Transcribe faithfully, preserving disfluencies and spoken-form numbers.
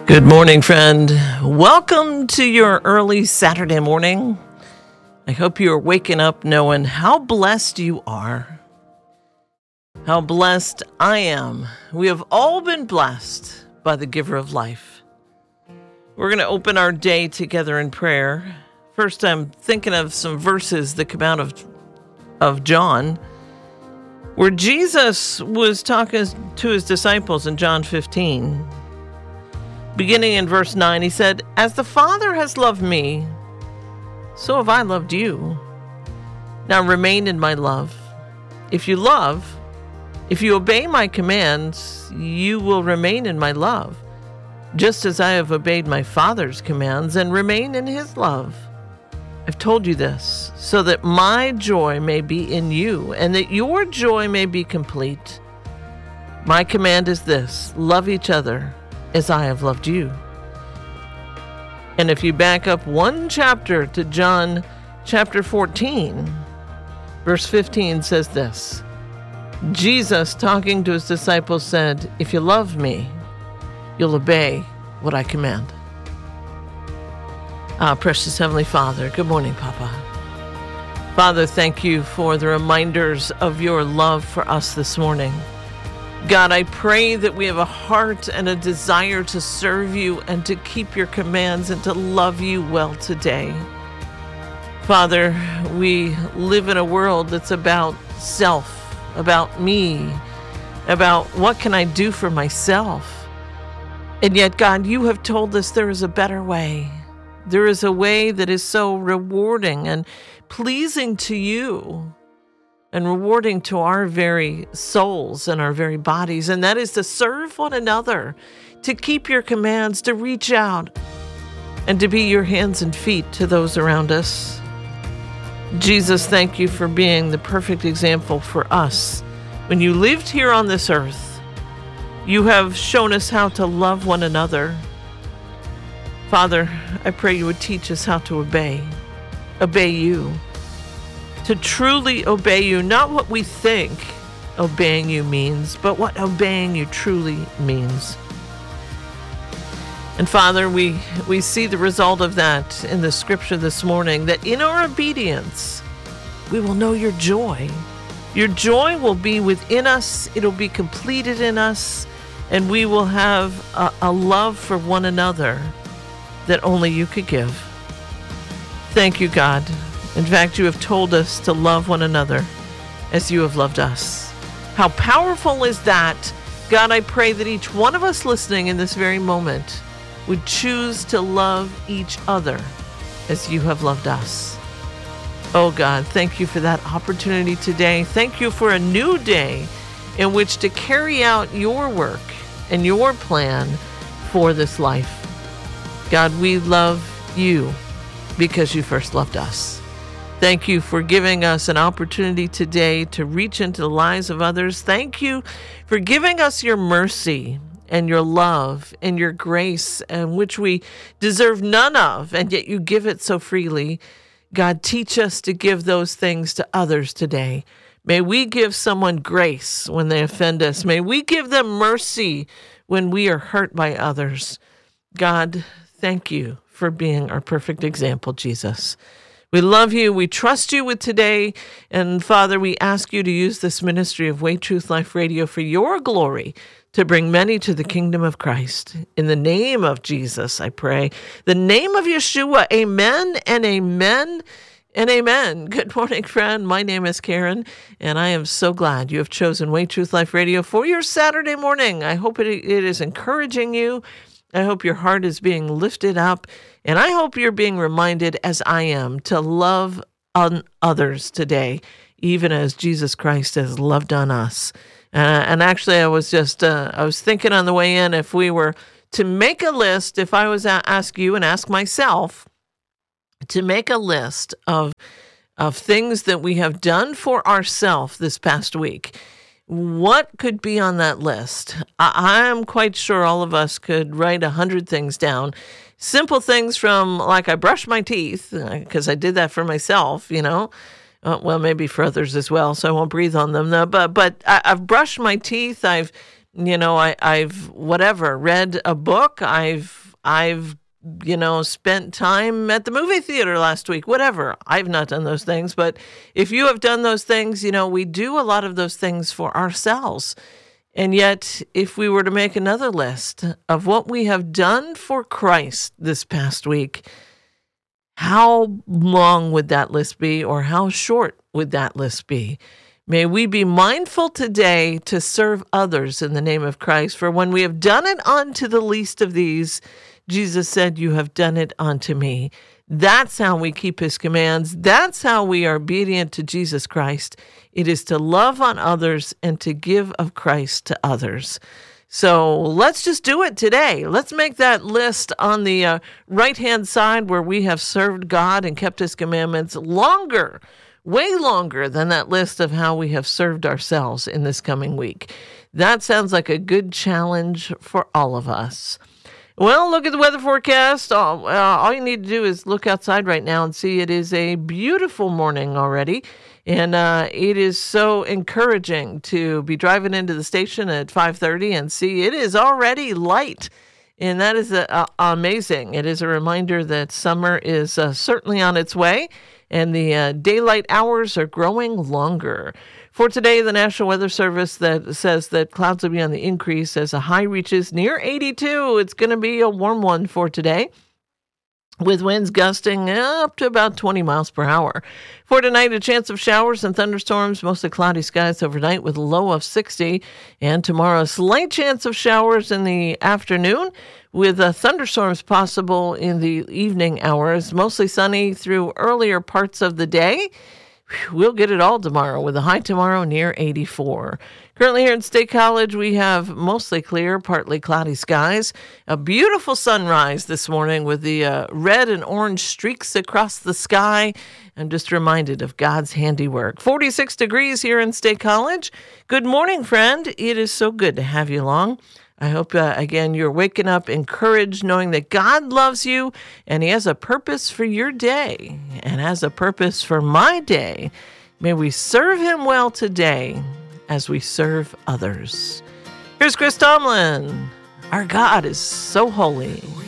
Good morning, friend. Welcome to your early Saturday morning. I hope you are waking up knowing how blessed you are. How blessed I am. We have all been blessed by the giver of life. We're going to open our day together in prayer. First, I'm thinking of some verses that come out of, of John, where Jesus was talking to his disciples in John fifteen. Beginning in verse nine, he said, "As the Father has loved me, so have I loved you. Now remain in my love. If you love, if you obey my commands, you will remain in my love, just as I have obeyed my Father's commands and remain in his love. I've told you this, so that my joy may be in you, and that your joy may be complete. My command is this: love each other as I have loved you." And if you back up one chapter to John chapter fourteen, verse fifteen says this: Jesus, talking to his disciples, said, "If you love me, you'll obey what I command." Ah, precious Heavenly Father, good morning, Papa. Father, thank you for the reminders of your love for us this morning. God, I pray that we have a heart and a desire to serve you and to keep your commands and to love you well today. Father, we live in a world that's about self, about me, about what can I do for myself. And yet, God, you have told us there is a better way. There is a way that is so rewarding and pleasing to you, and rewarding to our very souls and our very bodies, and that is to serve one another, to keep your commands, to reach out, and to be your hands and feet to those around us. Jesus, thank you for being the perfect example for us. When you lived here on this earth, you have shown us how to love one another. Father, I pray you would teach us how to obey, obey you. To truly obey you, not what we think obeying you means, but what obeying you truly means. And Father, we, we see the result of that in the scripture this morning, that in our obedience, we will know your joy. Your joy will be within us, it'll be completed in us, and we will have a, a love for one another that only you could give. Thank you, God. In fact, you have told us to love one another as you have loved us. How powerful is that? God, I pray that each one of us listening in this very moment would choose to love each other as you have loved us. Oh God, thank you for that opportunity today. Thank you for a new day in which to carry out your work and your plan for this life. God, we love you because you first loved us. Thank you for giving us an opportunity today to reach into the lives of others. Thank you for giving us your mercy and your love and your grace, and which we deserve none of, and yet you give it so freely. God, teach us to give those things to others today. May we give someone grace when they offend us. May we give them mercy when we are hurt by others. God, thank you for being our perfect example, Jesus. We love you. We trust you with today. And Father, we ask you to use this ministry of Way Truth Life Radio for your glory, to bring many to the kingdom of Christ. In the name of Jesus, I pray. The name of Yeshua, amen and amen and amen. Good morning, friend. My name is Karen, and I am so glad you have chosen Way Truth Life Radio for your Saturday morning. I hope it, it is encouraging you. I hope your heart is being lifted up, and I hope you're being reminded, as I am, to love on others today, even as Jesus Christ has loved on us. Uh, and actually, I was just, uh, I was thinking on the way in, if we were to make a list, if I was to ask you and ask myself to make a list of of things that we have done for ourselves this past week, what could be on that list? I am quite sure all of us could write a hundred things down. Simple things from, like, I brushed my teeth, because I did that for myself, you know. Uh, well, maybe for others as well, so I won't breathe on them. No, but but I, I've brushed my teeth. I've You know, I, I've whatever read a book. I've I've you know spent time at the movie theater last week. Whatever. I've not done those things, but if you have done those things, you know, we do a lot of those things for ourselves. And yet, if we were to make another list of what we have done for Christ this past week, how long would that list be, or how short would that list be? May we be mindful today to serve others in the name of Christ. For when we have done it unto the least of these, Jesus said, you have done it unto me. That's how we keep his commands. That's how we are obedient to Jesus Christ. It is to love on others and to give of Christ to others. So let's just do it today. Let's make that list on the uh, right-hand side where we have served God and kept his commandments longer, way longer than that list of how we have served ourselves in this coming week. That sounds like a good challenge for all of us. Well, look at the weather forecast. All, uh, all you need to do is look outside right now and see it is a beautiful morning already. And uh, it is so encouraging to be driving into the station at five thirty and see it is already light. And that is uh, uh, amazing. It is a reminder that summer is uh, certainly on its way, and the uh, daylight hours are growing longer. For today, the National Weather Service that says that clouds will be on the increase as a high reaches near eighty-two. It's going to be a warm one for today, with winds gusting up to about twenty miles per hour. For tonight, a chance of showers and thunderstorms, mostly cloudy skies overnight with a low of sixty. And tomorrow, a slight chance of showers in the afternoon with uh, thunderstorms possible in the evening hours. Mostly sunny through earlier parts of the day. We'll get it all tomorrow with a high tomorrow near eighty-four. Currently here in State College, we have mostly clear, partly cloudy skies. A beautiful sunrise this morning with the uh, red and orange streaks across the sky. I'm just reminded of God's handiwork. forty-six degrees here in State College. Good morning, friend. It is so good to have you along. I hope, uh, again, you're waking up encouraged, knowing that God loves you and he has a purpose for your day and has a purpose for my day. May we serve him well today as we serve others. Here's Chris Tomlin. Our God is so holy.